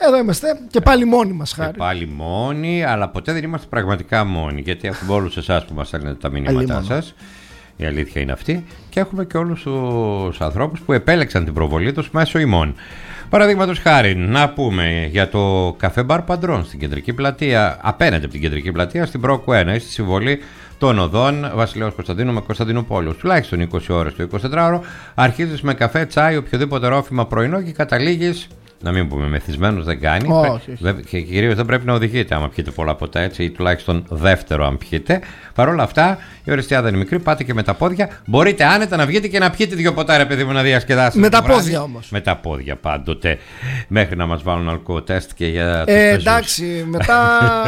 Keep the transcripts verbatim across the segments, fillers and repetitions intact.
Εδώ είμαστε και πάλι μόνοι μας, Χάρη. Και πάλι μόνοι, αλλά ποτέ δεν είμαστε πραγματικά μόνοι. Γιατί έχουμε όλους εσάς που μας στέλνετε τα μηνύματά σας. Η αλήθεια είναι αυτή. Και έχουμε και όλους τους ανθρώπους που επέλεξαν την προβολή τους μέσω ημών. Παραδείγματος χάρη, να πούμε για το καφέ μπαρ Παντρών στην κεντρική πλατεία, απέναντι από την κεντρική πλατεία, στην Πρόκου ένα, ή στη συμβολή των οδών Βασιλέως Κωνσταντίνου με Κωνσταντινούπολου. Τουλάχιστον είκοσι ώρες το εικοσιτετράωρο, αρχίζεις με καφέ, τσάι, οποιοδήποτε ρόφημα πρωινό και καταλήγεις. Να μην πούμε μεθυσμένος δεν κάνει. Όχι. Και κυρίως δεν πρέπει να οδηγείτε άμα πιείτε πολλά ποτά, έτσι, ή τουλάχιστον δεύτερο αν πιείτε. Παρ' όλα αυτά η Ορεστιάδα είναι μικρή, πάτε και με τα πόδια. Μπορείτε άνετα να βγείτε και να πιείτε δύο ποτά, ρε παιδί μου, να διασκεδάσετε. Με τα πόδια όμως. Με τα πόδια πάντοτε. Μέχρι να μας βάλουν αλκοοτέστ και για τους ε, εντάξει, μετά...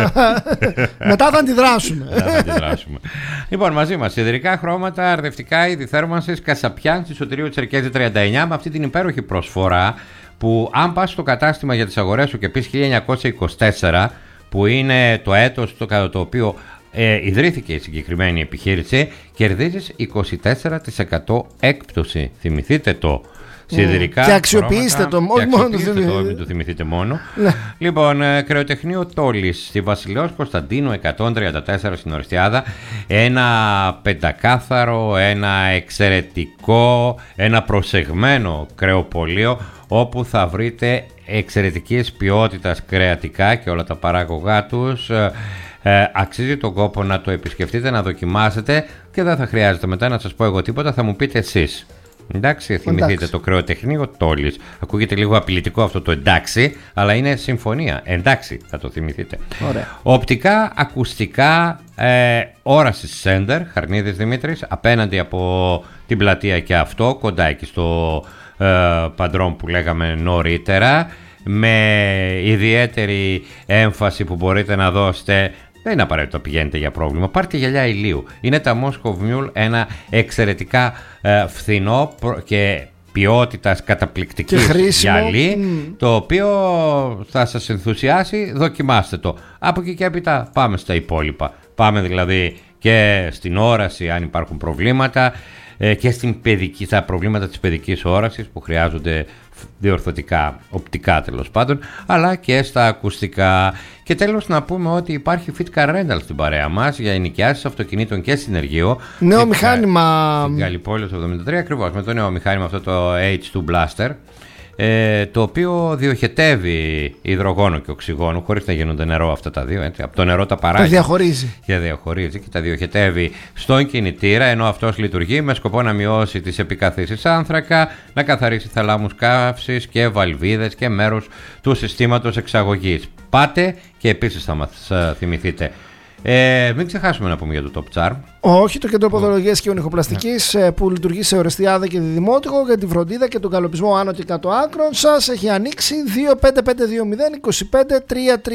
μετά θα αντιδράσουμε. μετά θα αντιδράσουμε. Λοιπόν, μαζί μας σιδηρικά χρώματα, αρδευτικά είδη θέρμανσης, Κασαπιάν στη Σωτηρίου Τσερκέζη τριάντα εννιά, με αυτή την υπέροχη προσφορά. Που αν πας στο κατάστημα για τις αγορές σου και πεις χίλια εννιακόσια είκοσι τέσσερα, που είναι το έτος το, κατά το οποίο ε, ιδρύθηκε η συγκεκριμένη επιχείρηση, κερδίζεις είκοσι τέσσερα τοις εκατό έκπτωση. Θυμηθείτε το. Σιδηρικά. Και αξιοποιήστε το, όχι μόνο το θυμηθείτε. Μην το θυμηθείτε μόνο. Ναι. Λοιπόν, κρεοτεχνείο Τόλης στη Βασιλέως Κωνσταντίνου εκατόν τριάντα τέσσερα στην Ορεστιάδα. Ένα πεντακάθαρο, ένα εξαιρετικό, ένα προσεγμένο κρεοπωλείο, όπου θα βρείτε εξαιρετικής ποιότητας κρεατικά και όλα τα παράγωγά τους. Ε, αξίζει τον κόπο να το επισκεφτείτε, να δοκιμάσετε και δεν θα χρειάζεται μετά να σας πω εγώ τίποτα, θα μου πείτε εσείς. Εντάξει, θυμηθείτε εντάξει. Το κρεοτεχνείο Τόλης. Ακούγεται λίγο απειλητικό αυτό το εντάξει, αλλά είναι συμφωνία. Εντάξει, θα το θυμηθείτε. Ωραία. Οπτικά, ακουστικά, ε, όραση Σέντερ, Χαρνίδης Δημήτρης, απέναντι από την πλατεία και αυτό, κοντά εκεί στο ε, Παντρών που λέγαμε νωρίτερα, με ιδιαίτερη έμφαση που μπορείτε να δώσετε. Δεν είναι απαραίτητο να πηγαίνετε για πρόβλημα. Πάρτε γυαλιά ηλίου. Είναι τα Moscow Mule, ένα εξαιρετικά ε, φθηνό και ποιότητας καταπληκτικής γυαλί, mm. το οποίο θα σας ενθουσιάσει. Δοκιμάστε το. Από εκεί και έπειτα πάμε στα υπόλοιπα. Πάμε δηλαδή και στην όραση αν υπάρχουν προβλήματα ε, και στην παιδική, στα προβλήματα της παιδικής όρασης που χρειάζονται διορθωτικά, οπτικά τέλος πάντων, αλλά και στα ακουστικά. Και τέλος να πούμε ότι υπάρχει Fit Car Rental στην παρέα μας για ενοικιάσεις αυτοκινήτων και συνεργείο. Νέο μηχάνημα. Στην Γαλλιπόλεω το εβδομήντα τρία, ακριβώς, με το νέο μηχάνημα αυτό το έιτς τού Blaster, ε, το οποίο διοχετεύει υδρογόνο και οξυγόνο χωρίς να γίνονται νερό αυτά τα δύο, έτσι. Από το νερό τα παράγει. Τα διαχωρίζει. Και διαχωρίζει και τα διοχετεύει στον κινητήρα, ενώ αυτός λειτουργεί με σκοπό να μειώσει τις επικαθίσεις άνθρακα, να καθαρίσει θαλάμους καύσης και βαλβίδες και μέρος του συστήματος εξαγωγής. Πάτε και επίσης θα μας θυμηθείτε. Ε, μην ξεχάσουμε να πούμε για το Top Charm. Όχι, το κέντρο ποδολογίας και ονυχοπλαστικής yeah. που λειτουργεί σε Ορεστιάδα και Διδημότυχο για τη φροντίδα και τον καλοπισμό άνω και κάτω άκρων σας έχει ανοίξει δύο πέντε πέντε δύο μηδέν δύο πέντε τρία τρία.